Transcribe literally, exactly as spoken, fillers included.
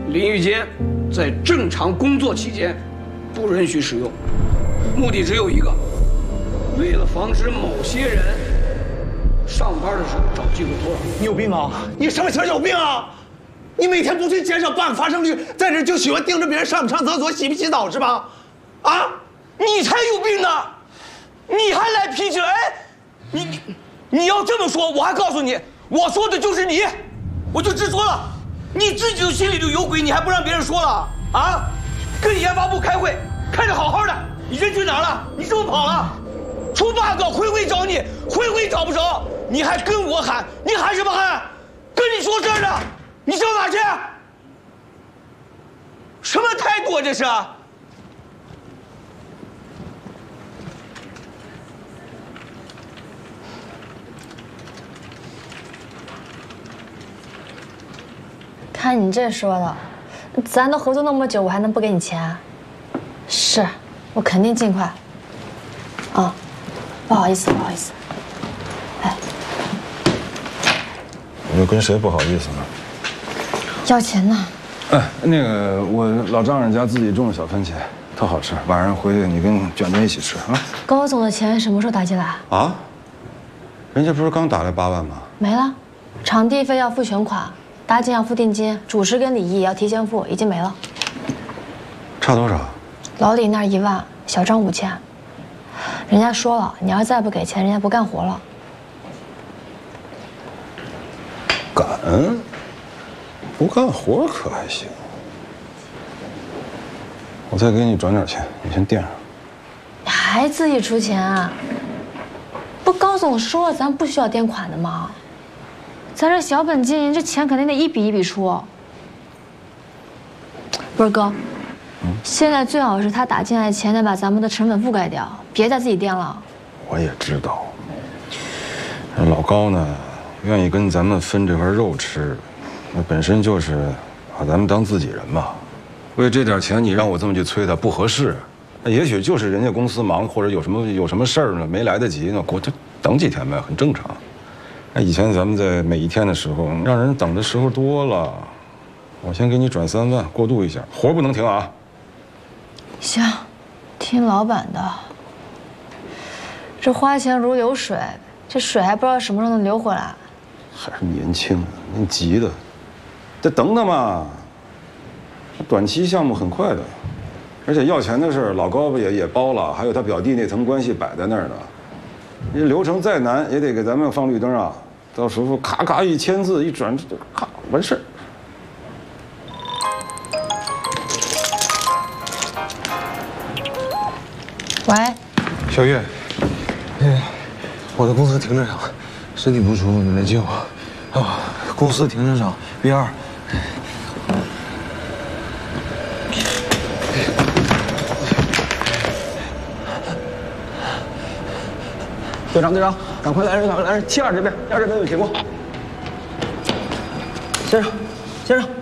淋浴间在正常工作期间不允许使用，目的只有一个，为了防止某些人上班的时候找机会偷懒。 你有病啊！你什么情有病啊！你每天不去减少办案发生率，在这就喜欢盯着别人上不上厕所、洗不洗澡是吧？啊！ 你才有病呢！你还来脾气了？哎，你你你要这么说，我还告诉你，我说的就是你，我就直说了。你自己就心里就有鬼，你还不让别人说了啊？跟研发部开会，开得好好的，你人去哪儿了？你是不是跑了？出 bug， 回回找你，回回找不着，你还跟我喊，你喊什么喊？跟你说事儿呢，你上哪去？什么态度啊这是？ 看你这说的，咱都合作那么久，我还能不给你钱？是，我肯定尽快。啊，不好意思，不好意思。哎， 我又跟谁不好意思呢？ 要钱呢？ 哎，那个我老丈人家自己种的小番茄，特好吃。晚上回去你跟卷卷一起吃啊。 高总的钱什么时候打进来？ 啊？人家不是刚打来八万吗？ 没了，场地费要付全款。搭建要付定金，主食跟礼仪也要提前付，已经没了。 差多少？ 老李那儿一万，小张五千。人家说了，你要是再不给钱，人家不干活了。 敢？不干活可还行。我再给你转点钱，你先垫上。 你还自己出钱啊？不，高总说了，咱不需要垫款的吗？咱这小本经营，这钱肯定得一笔一笔出。不是哥，嗯、现在最好是他打进来的钱得把咱们的成本覆盖掉，别再自己垫了。 我也知道，老高呢，愿意跟咱们分这块肉吃，那本身就是把咱们当自己人嘛。为这点钱，你让我这么去催他，不合适。那也许就是人家公司忙，或者有什么有什么事儿呢，没来得及呢，我就等几天呗，很正常。那以前咱们在每一天的时候，让人等的时候多了，我先给你转三万，过渡一下，活不能停啊。 行，听老板的。这花钱如流水，这水还不知道什么时候能流回来。 还是年轻，您急的，得等等嘛。短期项目很快的，而且要钱的事，老高也也包了，还有他表弟那层关系摆在那儿呢。你流程再难，也得给咱们放绿灯啊！到时候咔咔一签字一转，咔完事儿。 喂， 小月，哎，我的公司停车场，身体不舒服，你来接我。啊，公司停车场 B 二。 队长，队长，赶快来人，赶快来人！七二这边，二这边有情况。先生，先生，